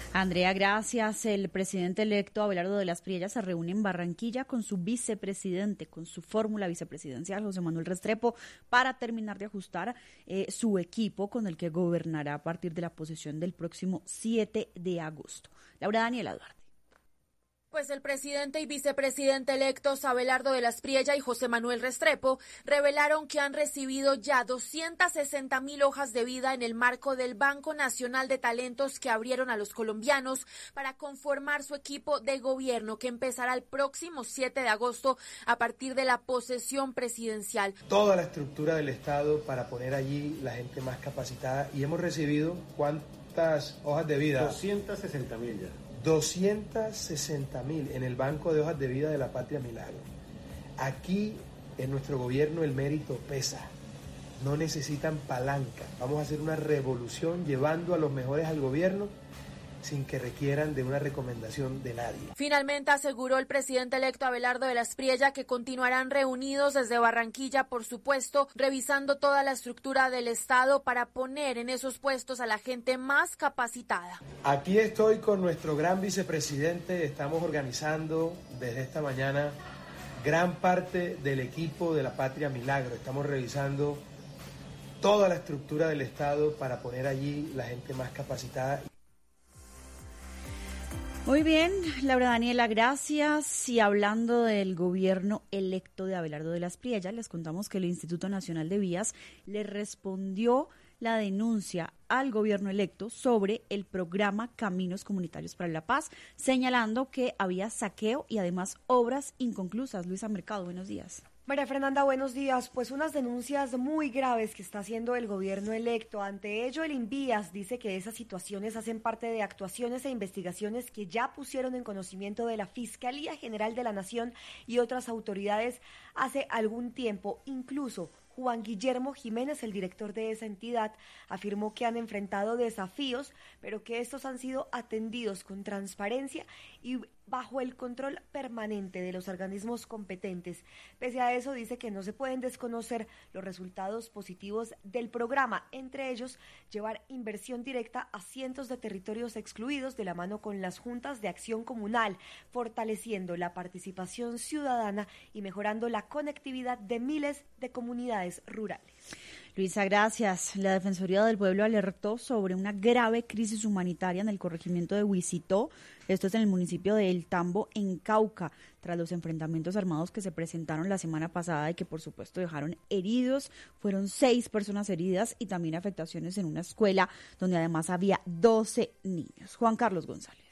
Andrea, gracias. El presidente electo Abelardo de las Priellas se reúne en Barranquilla con su vicepresidente, con su fórmula vicepresidencial, José Manuel Restrepo, para terminar de ajustar su equipo con el que gobernará a partir de la posesión del próximo 7 de agosto. Laura Daniela Duarte. Pues el presidente y vicepresidente electos Abelardo de las Priellas y José Manuel Restrepo revelaron que han recibido ya 260.000 hojas de vida en el marco del Banco Nacional de Talentos que abrieron a los colombianos para conformar su equipo de gobierno que empezará el próximo 7 de agosto a partir de la posesión presidencial. Toda la estructura del Estado para poner allí la gente más capacitada y hemos recibido ¿cuántas hojas de vida? 260.000 ya. 260.000 en el banco de hojas de vida de la Patria Milagro. Aquí en nuestro gobierno el mérito pesa, no necesitan palanca. Vamos a hacer una revolución llevando a los mejores al gobierno sin que requieran de una recomendación de nadie. Finalmente aseguró el presidente electo Abelardo de las Priellas que continuarán reunidos desde Barranquilla, por supuesto, revisando toda la estructura del Estado para poner en esos puestos a la gente más capacitada. Aquí estoy con nuestro gran vicepresidente, estamos organizando desde esta mañana gran parte del equipo de la Patria Milagro, estamos revisando toda la estructura del Estado para poner allí la gente más capacitada. Muy bien, Laura Daniela, gracias. Y hablando del gobierno electo de Abelardo de las Priellas, les contamos que el Instituto Nacional de Vías le respondió la denuncia al gobierno electo sobre el programa Caminos Comunitarios para la Paz, señalando que había saqueo y además obras inconclusas. Luisa Mercado, buenos días. María Fernanda, buenos días. Pues unas denuncias muy graves que está haciendo el gobierno electo. Ante ello, el INVÍAS dice que esas situaciones hacen parte de actuaciones e investigaciones que ya pusieron en conocimiento de la Fiscalía General de la Nación y otras autoridades hace algún tiempo. Incluso Juan Guillermo Jiménez, el director de esa entidad, afirmó que han enfrentado desafíos, pero que estos han sido atendidos con transparencia y bajo el control permanente de los organismos competentes. Pese a eso, dice que no se pueden desconocer los resultados positivos del programa, entre ellos llevar inversión directa a cientos de territorios excluidos de la mano con las juntas de acción comunal, fortaleciendo la participación ciudadana y mejorando la conectividad de miles de comunidades rurales. Luisa, gracias. La Defensoría del Pueblo alertó sobre una grave crisis humanitaria en el corregimiento de Huicitó, esto es en el municipio de El Tambo, en Cauca, tras los enfrentamientos armados que se presentaron la semana pasada y que por supuesto dejaron heridos. Fueron 6 personas heridas y también afectaciones en una escuela donde además había 12 niños. Juan Carlos González.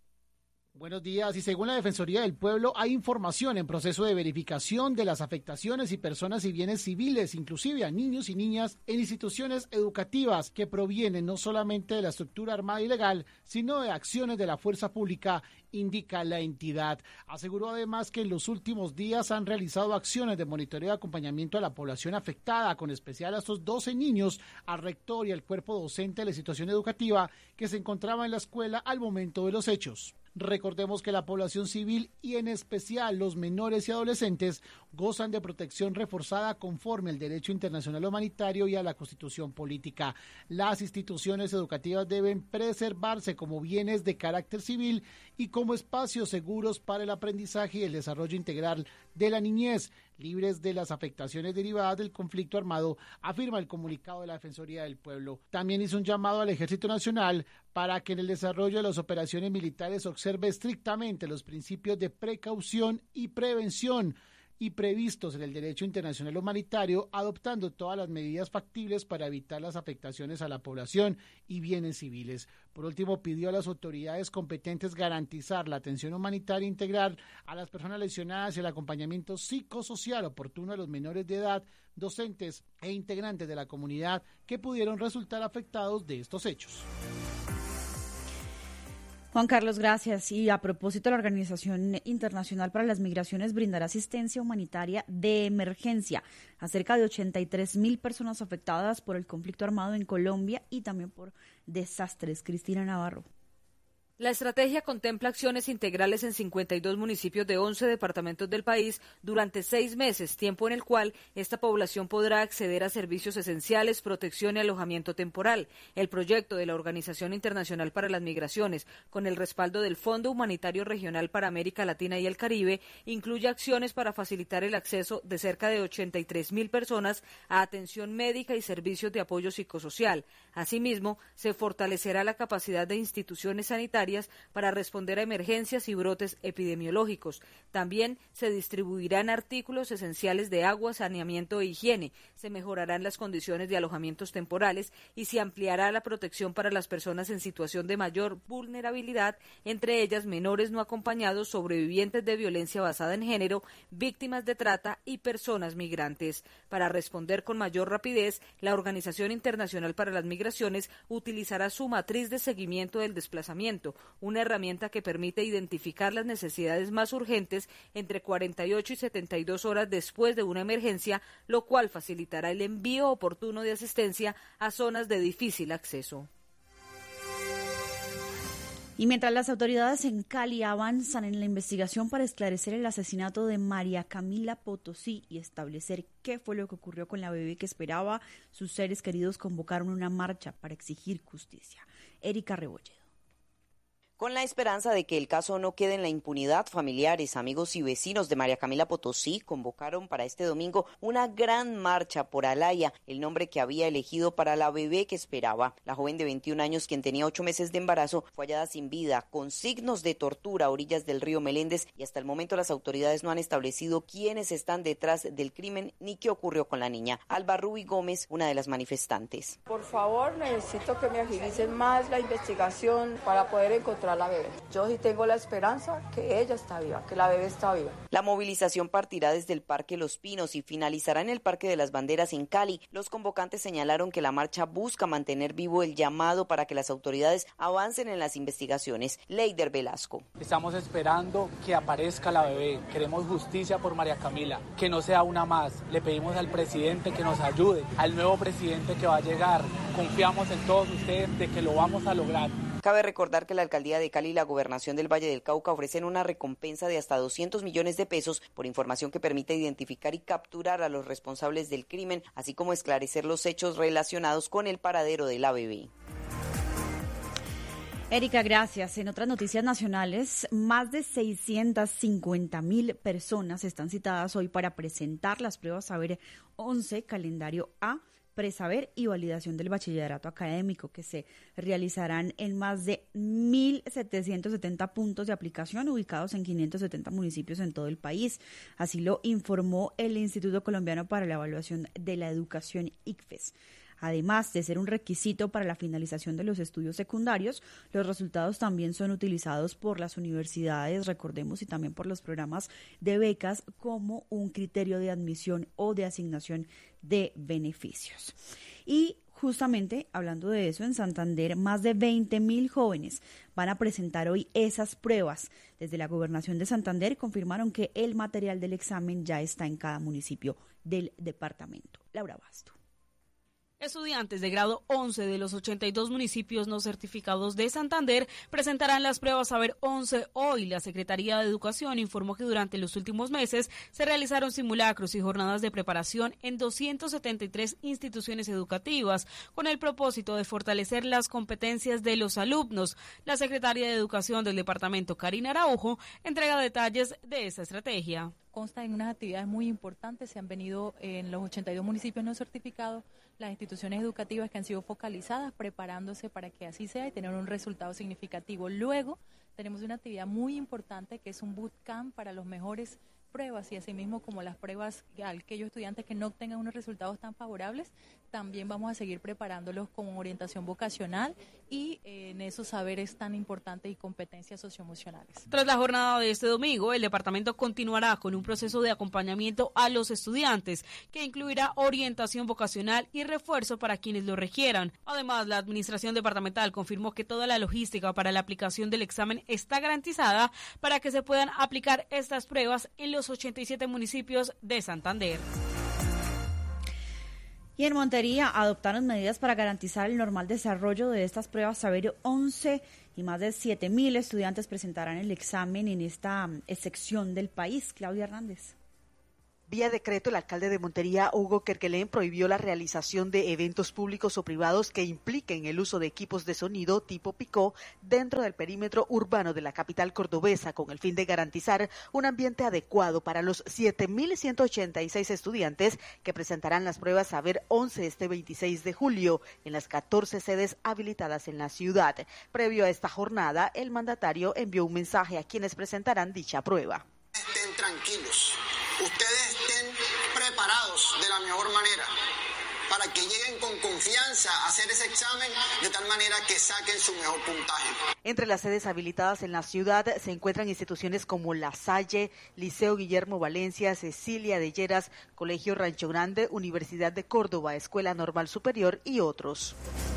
Buenos días. Y según la Defensoría del Pueblo, hay información en proceso de verificación de las afectaciones y personas y bienes civiles, inclusive a niños y niñas en instituciones educativas que provienen no solamente de la estructura armada ilegal, sino de acciones de la fuerza pública, indica la entidad. Aseguró además que en los últimos días han realizado acciones de monitoreo y acompañamiento a la población afectada, con especial a estos 12 niños, al rector y al cuerpo docente de la institución educativa que se encontraba en la escuela al momento de los hechos. Recordemos que la población civil y en especial los menores y adolescentes gozan de protección reforzada conforme al derecho internacional humanitario y a la Constitución política. Las instituciones educativas deben preservarse como bienes de carácter civil y como espacios seguros para el aprendizaje y el desarrollo integral de la niñez, libres de las afectaciones derivadas del conflicto armado, afirma el comunicado de la Defensoría del Pueblo. También hizo un llamado al Ejército Nacional para que en el desarrollo de las operaciones militares observe estrictamente los principios de precaución y prevención y previstos en el derecho internacional humanitario, adoptando todas las medidas factibles para evitar las afectaciones a la población y bienes civiles. Por último, pidió a las autoridades competentes garantizar la atención humanitaria integral a las personas lesionadas y el acompañamiento psicosocial oportuno a los menores de edad, docentes e integrantes de la comunidad que pudieron resultar afectados de estos hechos. Juan Carlos, gracias. Y a propósito, la Organización Internacional para las Migraciones brindará asistencia humanitaria de emergencia a cerca de 83.000 personas afectadas por el conflicto armado en Colombia y también por desastres. Cristina Navarro. La estrategia contempla acciones integrales en 52 municipios de 11 departamentos del país durante 6 meses, tiempo en el cual esta población podrá acceder a servicios esenciales, protección y alojamiento temporal. El proyecto de la Organización Internacional para las Migraciones, con el respaldo del Fondo Humanitario Regional para América Latina y el Caribe, incluye acciones para facilitar el acceso de cerca de 83.000 personas a atención médica y servicios de apoyo psicosocial. Asimismo, se fortalecerá la capacidad de instituciones sanitarias para responder a emergencias y brotes epidemiológicos. También se distribuirán artículos esenciales de agua, saneamiento e higiene, se mejorarán las condiciones de alojamientos temporales y se ampliará la protección para las personas en situación de mayor vulnerabilidad, entre ellas menores no acompañados, sobrevivientes de violencia basada en género, víctimas de trata y personas migrantes. Para responder con mayor rapidez, la Organización Internacional para las Migraciones utilizará su matriz de seguimiento del desplazamiento, una herramienta que permite identificar las necesidades más urgentes entre 48 y 72 horas después de una emergencia, lo cual facilitará el envío oportuno de asistencia a zonas de difícil acceso. Y mientras las autoridades en Cali avanzan en la investigación para esclarecer el asesinato de María Camila Potosí y establecer qué fue lo que ocurrió con la bebé que esperaba, sus seres queridos convocaron una marcha para exigir justicia. Erika Rebolledo. Con la esperanza de que el caso no quede en la impunidad, familiares, amigos y vecinos de María Camila Potosí convocaron para este domingo una gran marcha por Alaya, el nombre que había elegido para la bebé que esperaba. La joven de 21 años, quien tenía 8 meses de embarazo, fue hallada sin vida, con signos de tortura a orillas del río Meléndez, y hasta el momento las autoridades no han establecido quiénes están detrás del crimen ni qué ocurrió con la niña. Alba Rubi Gómez, una de las manifestantes. Por favor, necesito que me agilicen más la investigación para poder encontrar la bebé. Yo sí tengo la esperanza que ella está viva, que la bebé está viva. La movilización partirá desde el Parque Los Pinos y finalizará en el Parque de las Banderas en Cali. Los convocantes señalaron que la marcha busca mantener vivo el llamado para que las autoridades avancen en las investigaciones. Leider Velasco. Estamos esperando que aparezca la bebé. Queremos justicia por María Camila, que no sea una más. Le pedimos al presidente que nos ayude, al nuevo presidente que va a llegar. Confiamos en todos ustedes de que lo vamos a lograr. Cabe recordar que la Alcaldía de Cali y la Gobernación del Valle del Cauca ofrecen una recompensa de hasta 200 millones de pesos por información que permite identificar y capturar a los responsables del crimen, así como esclarecer los hechos relacionados con el paradero de la bebé. Erika, gracias. En otras noticias nacionales, más de 650.000 personas están citadas hoy para presentar las pruebas Saber 11, calendario A, presaber y validación del bachillerato académico, que se realizarán en más de 1.770 puntos de aplicación ubicados en 570 municipios en todo el país. Así lo informó el Instituto Colombiano para la Evaluación de la Educación, ICFES. Además de ser un requisito para la finalización de los estudios secundarios, los resultados también son utilizados por las universidades, recordemos, y también por los programas de becas como un criterio de admisión o de asignación de beneficios. Y justamente hablando de eso, en Santander, más de 20.000 jóvenes van a presentar hoy esas pruebas. Desde la Gobernación de Santander confirmaron que el material del examen ya está en cada municipio del departamento. Laura Basto. Estudiantes de grado 11 de los 82 municipios no certificados de Santander presentarán las pruebas Saber 11 hoy. La Secretaría de Educación informó que durante los últimos meses se realizaron simulacros y jornadas de preparación en 273 instituciones educativas con el propósito de fortalecer las competencias de los alumnos. La Secretaria de Educación del departamento, Karina Araujo, entrega detalles de esta estrategia. Consta en unas actividades muy importantes, se han venido en los 82 municipios no certificados, las instituciones educativas que han sido focalizadas, preparándose para que así sea y tener un resultado significativo. Luego tenemos una actividad muy importante que es un bootcamp para los mejores pruebas y asimismo como las pruebas a aquellos estudiantes que no obtengan unos resultados tan favorables, también vamos a seguir preparándolos con orientación vocacional y en esos saberes tan importantes y competencias socioemocionales. Tras la jornada de este domingo, el departamento continuará con un proceso de acompañamiento a los estudiantes que incluirá orientación vocacional y refuerzo para quienes lo requieran. Además, la administración departamental confirmó que toda la logística para la aplicación del examen está garantizada para que se puedan aplicar estas pruebas en los 87 municipios de Santander. Y en Montería adoptaron medidas para garantizar el normal desarrollo de estas pruebas Saber 11 y más de 7.000 estudiantes presentarán el examen en esta sección del país. Claudia Hernández. Vía decreto, el alcalde de Montería, Hugo Kerkelén, prohibió la realización de eventos públicos o privados que impliquen el uso de equipos de sonido tipo picó dentro del perímetro urbano de la capital cordobesa, con el fin de garantizar un ambiente adecuado para los 7.186 estudiantes que presentarán las pruebas Saber 11 este 26 de julio en las 14 sedes habilitadas en la ciudad. Previo a esta jornada, el mandatario envió un mensaje a quienes presentarán dicha prueba. Estén tranquilos. Ustedes estén preparados de la mejor manera para que lleguen con confianza a hacer ese examen de tal manera que saquen su mejor puntaje. Entre las sedes habilitadas en la ciudad se encuentran instituciones como La Salle, Liceo Guillermo Valencia, Cecilia de Lleras, Colegio Rancho Grande, Universidad de Córdoba, Escuela Normal Superior y otros.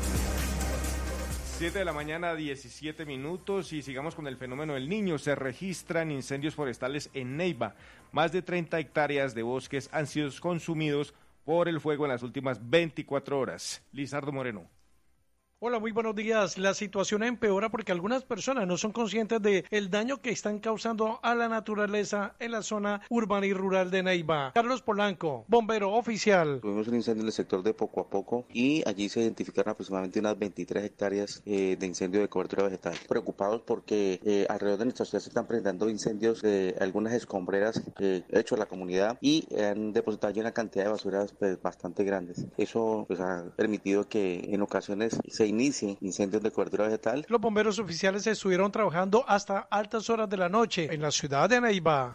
7 de la mañana, 17 minutos, y sigamos con el fenómeno del Niño. Se registran incendios forestales en Neiva. Más de 30 hectáreas de bosques han sido consumidos por el fuego en las últimas 24 horas. Lizardo Moreno. Hola, muy buenos días. La situación empeora porque algunas personas no son conscientes del daño que están causando a la naturaleza en la zona urbana y rural de Neiva. Carlos Polanco, bombero oficial. Tuvimos un incendio en el sector de Poco a Poco y allí se identificaron aproximadamente unas 23 hectáreas de incendio de cobertura vegetal. Preocupados porque alrededor de nuestra ciudad se están presentando incendios de algunas escombreras hechos a la comunidad y han depositado allí una cantidad de basuras bastante grandes. Eso ha permitido que en ocasiones se inicie incendios de cobertura vegetal. Los bomberos oficiales estuvieron trabajando hasta altas horas de la noche en la ciudad de Neiva.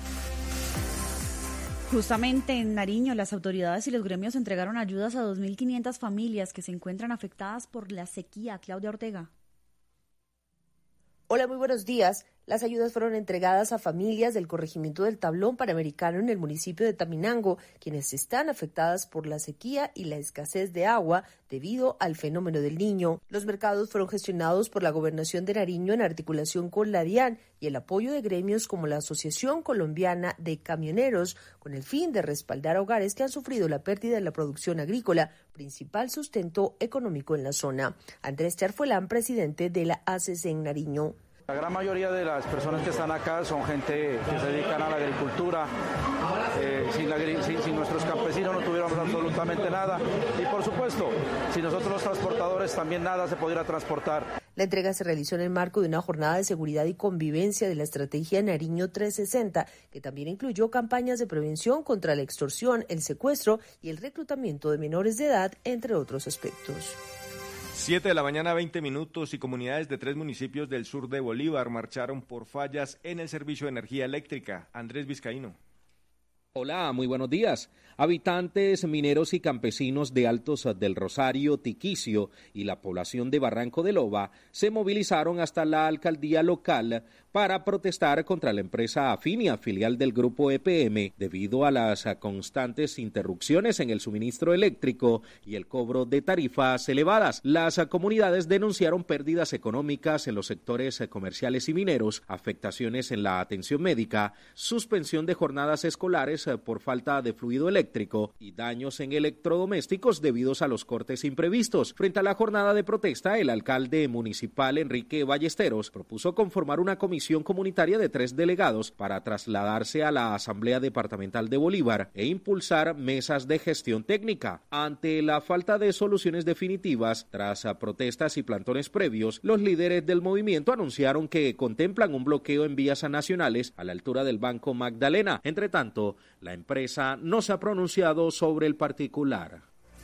Justamente en Nariño, las autoridades y los gremios entregaron ayudas a 2.500 familias que se encuentran afectadas por la sequía. Claudia Ortega. Hola, muy buenos días. Las ayudas fueron entregadas a familias del corregimiento del Tablón Panamericano en el municipio de Taminango, quienes están afectadas por la sequía y la escasez de agua debido al fenómeno del Niño. Los mercados fueron gestionados por la Gobernación de Nariño en articulación con la DIAN y el apoyo de gremios como la Asociación Colombiana de Camioneros, con el fin de respaldar a hogares que han sufrido la pérdida de la producción agrícola, principal sustento económico en la zona. Andrés Charfuelán, presidente de la ACC en Nariño. La gran mayoría de las personas que están acá son gente que se dedican a la agricultura. Sin nuestros campesinos no tuviéramos absolutamente nada. Y por supuesto, si nosotros los transportadores también nada se pudiera transportar. La entrega se realizó en el marco de una jornada de seguridad y convivencia de la estrategia Nariño 360, que también incluyó campañas de prevención contra la extorsión, el secuestro y el reclutamiento de menores de edad, entre otros aspectos. 7 de la mañana, 20 minutos, y comunidades de 3 municipios del sur de Bolívar marcharon por fallas en el servicio de energía eléctrica. Andrés Vizcaíno. Hola, muy buenos días. Habitantes, mineros y campesinos de Altos del Rosario, Tiquicio y la población de Barranco de Loba se movilizaron hasta la alcaldía local para protestar contra la empresa Afinia, filial del grupo EPM, debido a las constantes interrupciones en el suministro eléctrico y el cobro de tarifas elevadas. Las comunidades denunciaron pérdidas económicas en los sectores comerciales y mineros, afectaciones en la atención médica, suspensión de jornadas escolares por falta de fluido eléctrico y daños en electrodomésticos debidos a los cortes imprevistos. Frente a la jornada de protesta, el alcalde municipal Enrique Ballesteros propuso conformar una comisión comunitaria de 3 delegados para trasladarse a la Asamblea Departamental de Bolívar e impulsar mesas de gestión técnica. Ante la falta de soluciones definitivas, tras protestas y plantones previos, los líderes del movimiento anunciaron que contemplan un bloqueo en vías nacionales a la altura del Banco Magdalena. Entre tanto, la empresa no se ha pronunciado sobre el particular.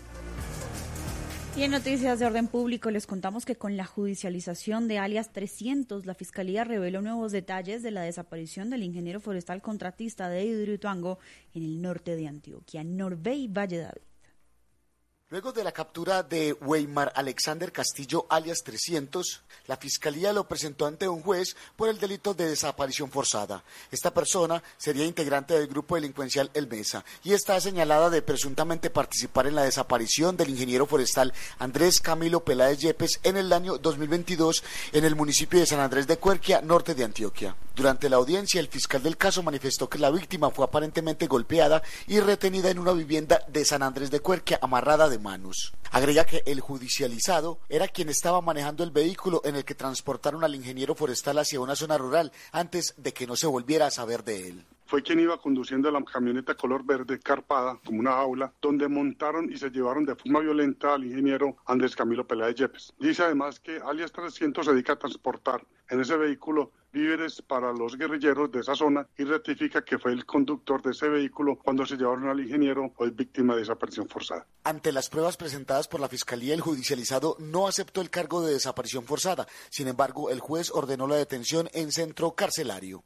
Y en noticias de orden público les contamos que con la judicialización de alias 300, la Fiscalía reveló nuevos detalles de la desaparición del ingeniero forestal contratista de Hidroituango en el norte de Antioquia, Norbey Valle David. Luego de la captura de Weimar Alexander Castillo, alias 300, la Fiscalía lo presentó ante un juez por el delito de desaparición forzada. Esta persona sería integrante del grupo delincuencial El Mesa y está señalada de presuntamente participar en la desaparición del ingeniero forestal Andrés Camilo Peláez Yepes en el año 2022 en el municipio de San Andrés de Cuerquia, norte de Antioquia. Durante la audiencia, el fiscal del caso manifestó que la víctima fue aparentemente golpeada y retenida en una vivienda de San Andrés de Cuerquia, amarrada de manos. Agrega que el judicializado era quien estaba manejando el vehículo en el que transportaron al ingeniero forestal hacia una zona rural antes de que no se volviera a saber de él. Fue quien iba conduciendo la camioneta color verde carpada como una jaula, donde montaron y se llevaron de forma violenta al ingeniero Andrés Camilo Peláez Yepes. Dice además que alias 300 se dedica a transportar en ese vehículo víveres para los guerrilleros de esa zona y ratifica que fue el conductor de ese vehículo cuando se llevaron al ingeniero, hoy víctima de desaparición forzada. Ante las pruebas presentadas por la Fiscalía, el judicializado no aceptó el cargo de desaparición forzada. Sin embargo, el juez ordenó la detención en centro carcelario.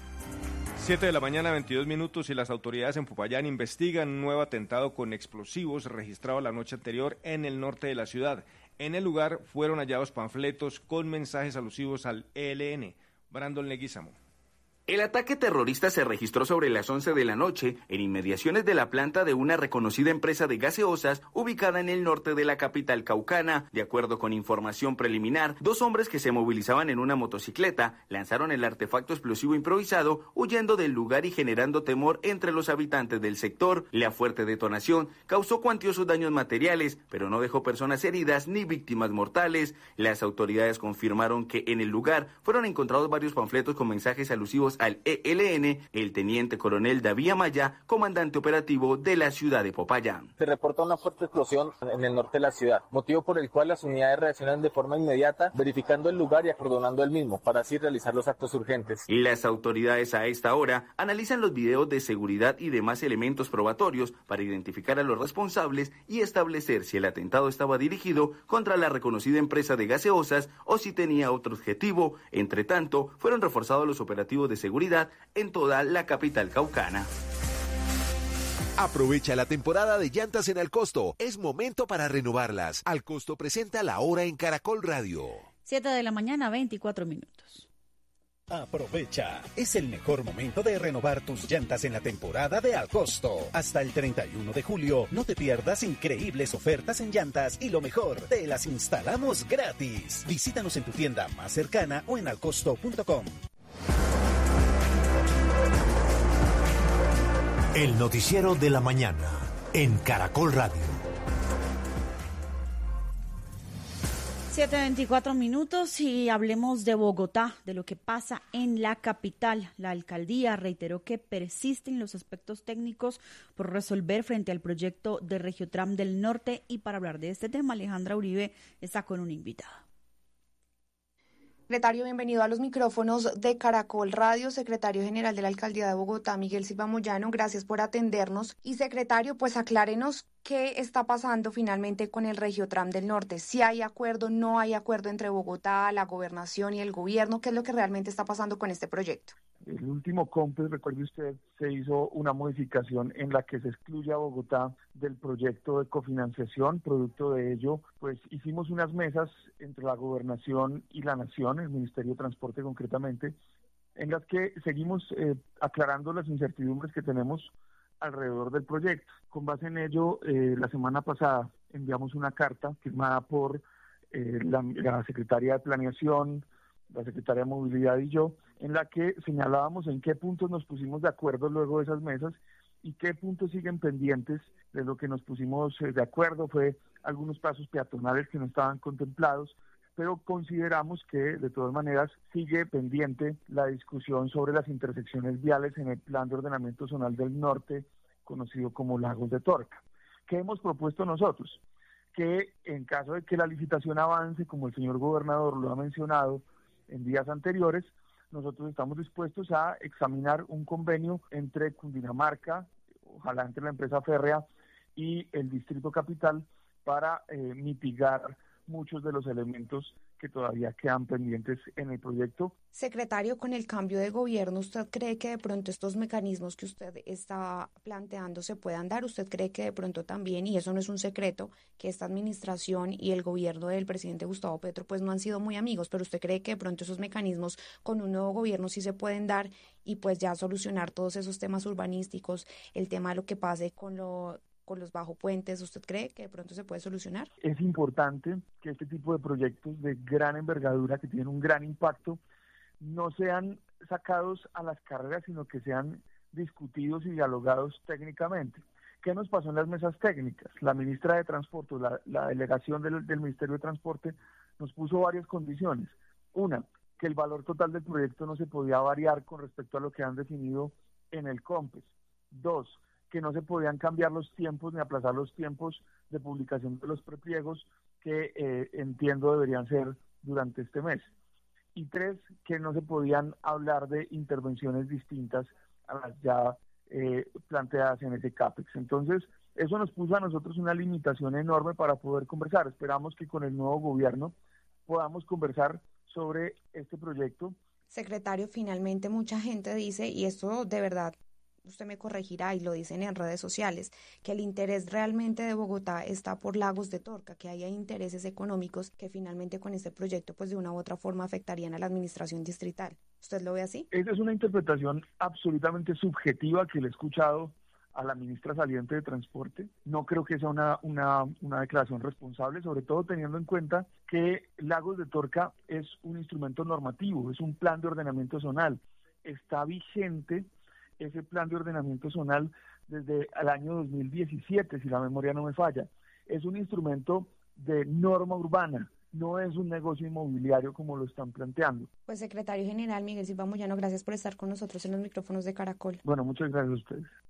7 de la mañana, 22 minutos, y las autoridades en Popayán investigan un nuevo atentado con explosivos registrado la noche anterior en el norte de la ciudad. En el lugar fueron hallados panfletos con mensajes alusivos al ELN. Brandon Leguizamo. El ataque terrorista se registró sobre las 11 de la noche en inmediaciones de la planta de una reconocida empresa de gaseosas ubicada en el norte de la capital caucana. De acuerdo con información preliminar, 2 hombres que se movilizaban en una motocicleta lanzaron el artefacto explosivo improvisado, huyendo del lugar y generando temor entre los habitantes del sector. La fuerte detonación causó cuantiosos daños materiales, pero no dejó personas heridas ni víctimas mortales. Las autoridades confirmaron que en el lugar fueron encontrados varios panfletos con mensajes alusivos al ELN. El teniente coronel David Amaya, comandante operativo de la ciudad de Popayán. Se reporta una fuerte explosión en el norte de la ciudad, motivo por el cual las unidades reaccionan de forma inmediata, verificando el lugar y acordonando el mismo, para así realizar los actos urgentes. Las autoridades a esta hora analizan los videos de seguridad y demás elementos probatorios para identificar a los responsables y establecer si el atentado estaba dirigido contra la reconocida empresa de gaseosas o si tenía otro objetivo. Entre tanto, fueron reforzados los operativos de seguridad en toda la capital caucana. Aprovecha la temporada de llantas en Alcosto. Es momento para renovarlas. Alcosto presenta La Hora en Caracol Radio. 7 de la mañana, 24 minutos. Aprovecha, es el mejor momento de renovar tus llantas en la temporada de Alcosto. Hasta el 31 de julio, no te pierdas increíbles ofertas en llantas y lo mejor, te las instalamos gratis. Visítanos en tu tienda más cercana o en alcosto.com. El noticiero de la mañana en Caracol Radio. 7:24 minutos y hablemos de Bogotá, de lo que pasa en la capital. La alcaldía reiteró que persisten los aspectos técnicos por resolver frente al proyecto de Regiotram del Norte, y para hablar de este tema, Alejandra Uribe está con una invitada. Secretario, bienvenido a los micrófonos de Caracol Radio. Secretario General de la Alcaldía de Bogotá, Miguel Silva Moyano, gracias por atendernos. Y secretario, pues aclárenos qué está pasando finalmente con el Regiotram del Norte. Si hay acuerdo, no hay acuerdo entre Bogotá, la gobernación y el gobierno. ¿Qué es lo que realmente está pasando con este proyecto? El último COMPES, recuerde usted, se hizo una modificación en la que se excluye a Bogotá del proyecto de cofinanciación. Producto de ello, pues hicimos unas mesas entre la gobernación y la nación, el Ministerio de Transporte concretamente, en las que seguimos aclarando las incertidumbres que tenemos alrededor del proyecto. Con base en ello, la semana pasada enviamos una carta firmada por la Secretaría de Planeación, la Secretaría de Movilidad y yo, en la que señalábamos en qué puntos nos pusimos de acuerdo luego de esas mesas y qué puntos siguen pendientes de lo que nos pusimos de acuerdo. Fue algunos pasos peatonales que no estaban contemplados, pero consideramos que de todas maneras sigue pendiente la discusión sobre las intersecciones viales en el Plan de Ordenamiento Zonal del Norte, conocido como Lagos de Torca. ¿Qué hemos propuesto nosotros? Que en caso de que la licitación avance, como el señor gobernador lo ha mencionado en días anteriores, nosotros estamos dispuestos a examinar un convenio entre Cundinamarca, ojalá entre la empresa férrea y el Distrito Capital, para mitigar muchos de los elementos que todavía quedan pendientes en el proyecto. Secretario, con el cambio de gobierno, ¿usted cree que de pronto estos mecanismos que usted está planteando se puedan dar? ¿Usted cree que de pronto también, y eso no es un secreto, que esta administración y el gobierno del presidente Gustavo Petro pues no han sido muy amigos, pero usted cree que de pronto esos mecanismos con un nuevo gobierno sí se pueden dar y pues ya solucionar todos esos temas urbanísticos, el tema de lo que pase con los bajopuentes? ¿Usted cree que de pronto se puede solucionar? Es importante que este tipo de proyectos de gran envergadura, que tienen un gran impacto, no sean sacados a las carreras, sino que sean discutidos y dialogados técnicamente. ¿Qué nos pasó en las mesas técnicas? La ministra de Transporte, la delegación del Ministerio de Transporte, nos puso varias condiciones. Una, que el valor total del proyecto no se podía variar con respecto a lo que han definido en el COMPES. Dos, que no se podían cambiar los tiempos ni aplazar los tiempos de publicación de los prepliegos que entiendo deberían ser durante este mes. Y tres, que no se podían hablar de intervenciones distintas a las ya planteadas en ese CAPEX. Entonces, eso nos puso a nosotros una limitación enorme para poder conversar. Esperamos que con el nuevo gobierno podamos conversar sobre este proyecto. Secretario, finalmente mucha gente dice, y esto de verdad usted me corregirá y lo dicen en redes sociales, que el interés realmente de Bogotá está por Lagos de Torca, que haya intereses económicos que finalmente con este proyecto pues de una u otra forma afectarían a la administración distrital. ¿Usted lo ve así? Esa es una interpretación absolutamente subjetiva que le he escuchado a la ministra saliente de Transporte. No creo que sea una declaración responsable, sobre todo teniendo en cuenta que Lagos de Torca es un instrumento normativo, es un plan de ordenamiento zonal. Está vigente ese plan de ordenamiento zonal desde el año 2017, si la memoria no me falla. Es un instrumento de norma urbana, no es un negocio inmobiliario como lo están planteando. Pues secretario general Miguel Silva Moyano, gracias por estar con nosotros en los micrófonos de Caracol. Bueno, muchas gracias a ustedes.